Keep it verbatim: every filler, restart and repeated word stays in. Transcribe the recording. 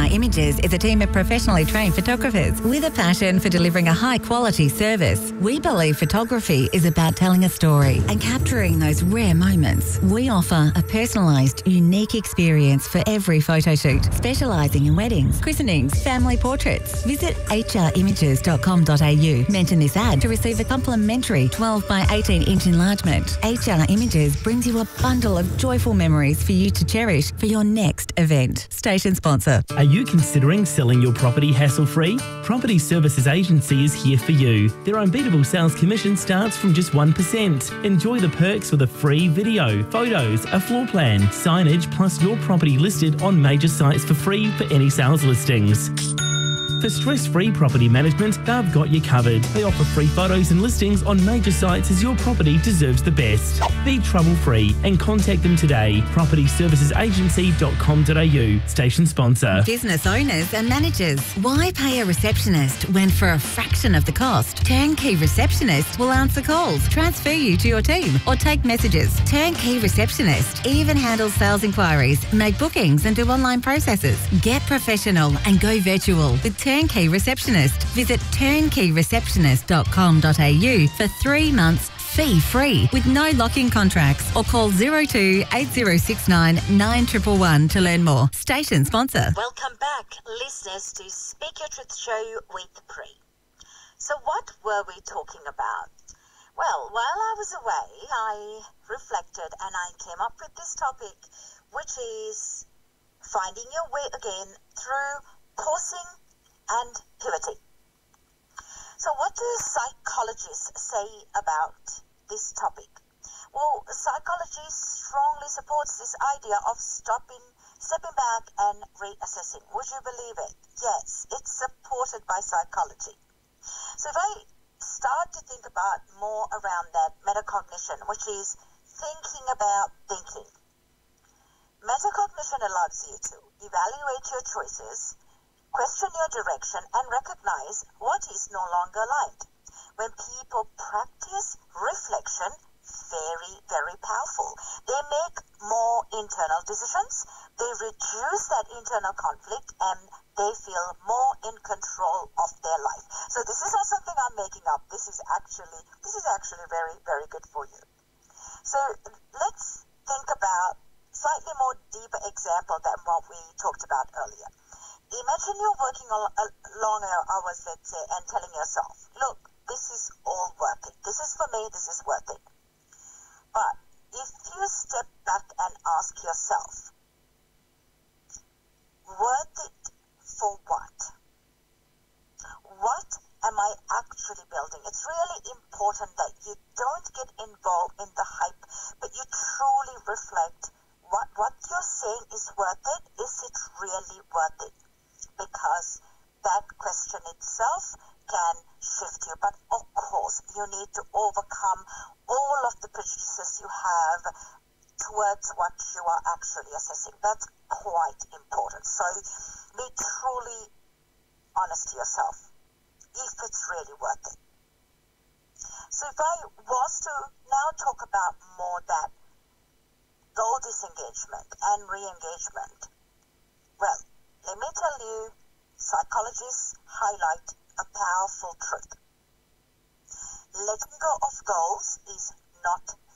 R Images is a team of professionally trained photographers with a passion for delivering a high-quality service. We believe photography is about telling a story and capturing those rare moments. We offer a personalised, unique experience for every photo shoot, specialising in weddings, christenings, family portraits. Visit h r images dot com dot a u. Mention this ad to receive a complimentary twelve by eighteen inch enlargement. H R Images brings you a bundle of joyful memories for you to cherish for your next event. Station sponsor. Are you considering selling your property hassle-free? Property Services Agency is here for you. Their unbeatable sales commission starts from just one percent. Enjoy the perks with a free video, photos, a floor plan, signage, plus your property listed on major sites for free for any sales listings. For stress-free property management, they've got you covered. They offer free photos and listings on major sites as your property deserves the best. Be trouble-free and contact them today. property services agency dot com dot a u. Station sponsor. Business owners and managers, why pay a receptionist when for a fraction of the cost, Turnkey Receptionist will answer calls, transfer you to your team or take messages. Turnkey Receptionist even handles sales inquiries, make bookings and do online processes. Get professional and go virtual with Turnkey Receptionist. Visit turnkey receptionist dot com dot a u for three months fee-free with no lock-in contracts, or call zero two eight zero six nine nine one one one to learn more. Station sponsor. Welcome back, listeners, to Speak Your Truth Show with Pri. So what were we talking about? Well, while I was away, I reflected and I came up with this topic, which is finding your way again through pausing and pivoting. So what do psychologists say about this topic? Well, psychology strongly supports this idea of stopping, stepping back and reassessing. Would you believe it? Yes, it's supported by psychology. So if I start to think about more around that metacognition, which is thinking about thinking. Metacognition allows you to evaluate your choices, question your direction, and recognize what is no longer aligned. When people practice reflection, very, very powerful. They make more internal decisions, they reduce that internal conflict, and they feel more in control of their life. So this is not something I'm making up. This is actually, this is actually very, very good for you. So let's think about slightly more deeper example than what we talked about earlier. Imagine you're working long hours, let's say, and telling yourself, look, this is all worth it. This is for me, this is worth it. But if you step back and ask yourself, worth it for what? What am I actually building? It's really important that you don't get involved in the hype, but you truly reflect what, what you're saying is worth it. Is it really worth it? Because that question itself can shift you. But of course, you need to overcome all of the prejudices you have towards what you are actually assessing. That's quite important. So be truly honest to yourself if it's really worth it. So if I was to now talk about more that goal disengagement and re-engagement, well, let me tell you, psychologists highlight a powerful truth. Letting go of goals is not